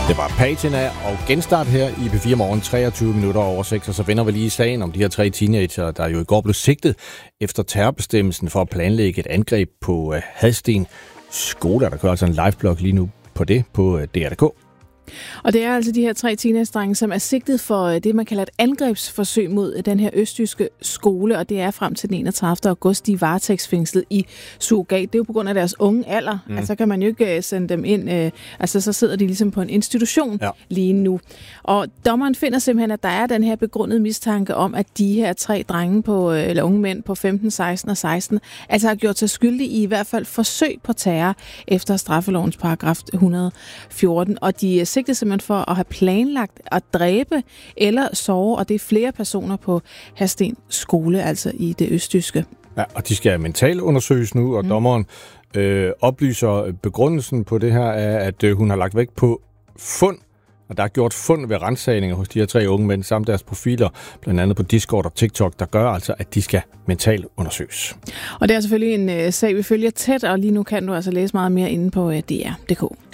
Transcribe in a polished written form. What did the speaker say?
Det var Patina og genstart her i P4 Morgen 23 minutter over 6, og så vender vi lige sagen om de her 3 teenager, der jo i går blev sigtet efter terrorbestemmelsen for at planlægge et angreb på Hadsten skole. Der kører altså en liveblog lige nu på det på DR.dk. Og det er altså de her 3 teenage-drenge, som er sigtet for det, man kalder et angrebsforsøg mod den her østjyske skole, og det er frem til den 31. august, de er varetægtsfængslet i surrogat. Det er jo på grund af deres unge alder. Altså kan man jo ikke sende dem ind, altså så sidder de ligesom på en institution lige nu. Og dommeren finder simpelthen, at der er den her begrundede mistanke om, at de her 3 drenge eller unge mænd på 15, 16 og 16, altså har gjort sig skyldige i hvert fald forsøg på terror efter straffelovens paragraf 114, og de sigtet simpelthen for at have planlagt at dræbe eller såre, og det er flere personer på Hadsten skole, altså i det østjyske. Ja, og de skal mentalt undersøges nu, og dommeren oplyser begrundelsen på det her er, at hun har lagt vægt på fund, og der er gjort fund ved ransagninger hos de her 3 unge mænd samt deres profiler, blandt andet på Discord og TikTok, der gør altså, at de skal mentalt undersøges. Og det er selvfølgelig en sag, vi følger tæt, og lige nu kan du altså læse meget mere inde på DR.dk.